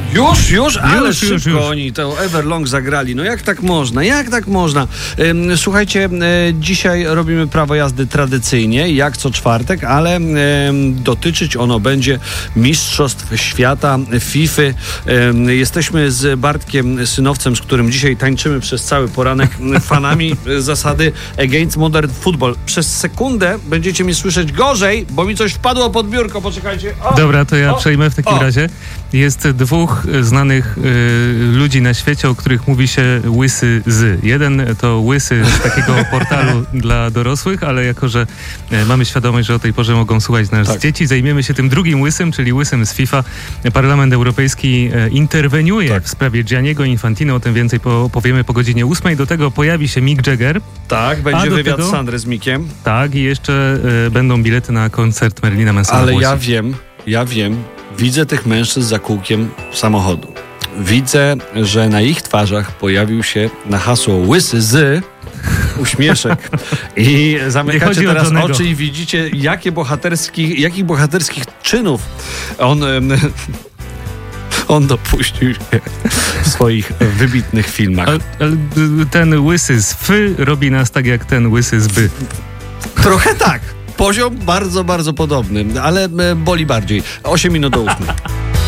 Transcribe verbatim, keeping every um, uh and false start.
Już, już, ale już, szybko już, już. oni to Everlong zagrali. No jak tak można? Jak tak można? Ym, słuchajcie, y, dzisiaj robimy prawo jazdy tradycyjnie, jak co czwartek, ale ym, dotyczyć ono będzie Mistrzostw Świata FIFA. Ym, jesteśmy z Bartkiem Synowcem, z którym dzisiaj tańczymy przez cały poranek, fanami zasady Against Modern Football. Przez sekundę będziecie mi słyszeć gorzej, bo mi coś wpadło pod biurko. Poczekajcie. O, Dobra, to ja o, przejmę w takim o. razie. Jest dwóch znanych y, ludzi na świecie, o których mówi się łysy z. Jeden to łysy z takiego portalu dla dorosłych, ale jako, że y, mamy świadomość, że o tej porze mogą słuchać nas Tak. dzieci, zajmiemy się tym drugim łysym, czyli łysym z FIFA. Parlament Europejski y, interweniuje Tak. w sprawie Gianniego Infantino, o tym więcej po, powiemy po godzinie ósmej. Do tego pojawi się Mick Jagger. Tak, będzie A do wywiad tego- Sandry z Mikiem. Tak, i jeszcze y, będą bilety na koncert Marilina Mansona. Ale w ja Łodzi. wiem, ja wiem, widzę tych mężczyzn za kółkiem samochodu. Widzę, że na ich twarzach pojawił się na hasło łysy z uśmieszek. I Nie zamykacie chodzi o teraz Johnnego. oczy i widzicie, jakie bohaterskich, jakich bohaterskich czynów on... em, On dopuścił się w swoich wybitnych filmach. Ale, ale y, ten łysy z F robi nas tak jak ten łysy z B. Trochę tak. Poziom bardzo, bardzo podobny, ale e, boli bardziej. osiem minut do ósmej.